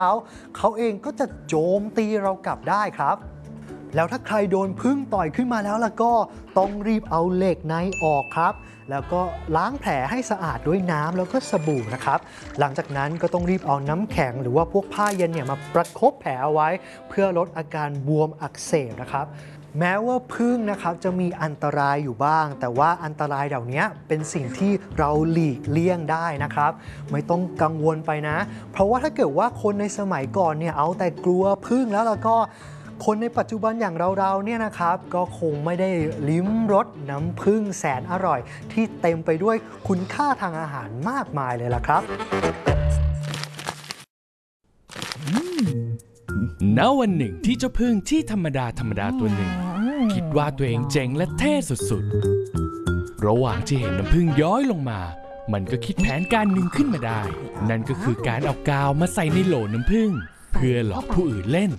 เขาเองก็จะโจมตีเรากลับได้ครับแล้วถ้าใครโดนผึ้งต่อยขึ้นมาแล้วก็ต้องรีบเอาเหล็กในออกครับแล้วก็ล้างแผลให้สะอาดด้วยน้ำแล้วก็สบู่นะครับหลังจากนั้นก็ต้องรีบเอาน้ำแข็งหรือว่าพวกผ้าเย็นเนี่ยมาประคบแผลเอาไว้เพื่อลดอาการบวมอักเสบนะครับแม้ว่าผึ้งนะครับจะมีอันตรายอยู่บ้างแต่ว่าอันตรายเหล่านี้เป็นสิ่งที่เราหลีกเลี่ยงได้นะครับไม่ต้องกังวลไปนะเพราะว่าถ้าเกิดว่าคนในสมัยก่อนเนี่ยเอาแต่กลัวผึ้งแล้วก็คนในปัจจุบันอย่างเราเนี่ยนะครับก็คงไม่ได้ลิ้มรสน้ำผึ้งแสนอร่อยที่เต็มไปด้วยคุณค่าทางอาหารมากมายเลยล่ะครับณวันหนึ่งที่เจ้าผึ้งที่ธรรมดาตัวหนึ่งคิดว่าตัวเองเจ๋งและเท่สุดๆระหว่างที่เห็นน้ำผึ้งย้อยลงมามันก็คิดแผนการหนึ่งขึ้นมาได้นั่นก็คือการเอากาวมาใส่ในโหลน้ำผึ้งเพื่อหลอกผู้อื่นเล่น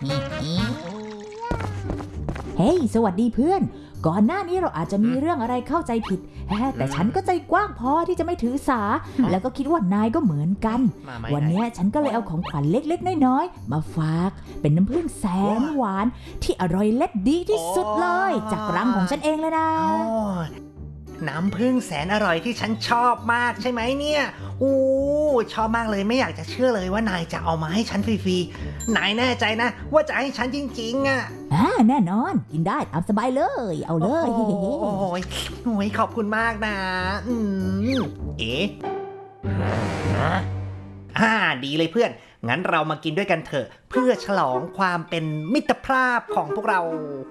เฮ้ยสวัสดีเพื่อนก่อนหน้านี้เราอาจจะมีเรื่องอะไรเข้าใจผิดแต่ฉันก็ใจกว้างพอที่จะไม่ถือสาแล้วก็คิดว่านายก็เหมือนกันวันนี้ฉันก็เลยเอาของขวัญเล็กๆน้อยๆมาฝากเป็นน้ำผึ้งแสนหวานที่อร่อยและดีที่สุดเลยจากรังของฉันเองเลยนะน้ำผึ้งแสนอร่อยที่ฉันชอบมากใช่ไหมเนี่ยชอบมากเลยไม่อยากจะเชื่อเลยว่านายจะเอามาให้ฉันฟรีๆนายแน่ใจนะว่าจะให้ฉันจริงๆอ่ะแน่นอนกินได้ตามสบายเลยเอาเลยโอ้ยขอบคุณมากนะเอ๊ะดีเลยเพื่อนงั้นเรามากินด้วยกันเถอะเพื่อฉลองความเป็นมิตรภาพของพวกเรา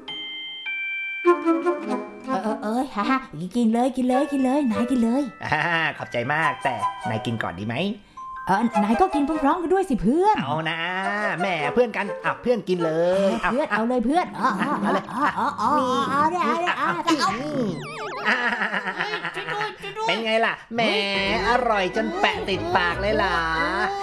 กินเลยนายกินเลยขอบใจมากแต่นายกินก่อนดีไหมนายก็กินพร้อมๆกันด้วยสิเพื่อนเอานะแม่เพื่อนกันเพื่อนกินเลยเพื่อนเอาเลยเพื่อนเอาเลยเป็นไงล่ะแหมอร่อยจนแปะติดปากเลยล่ะ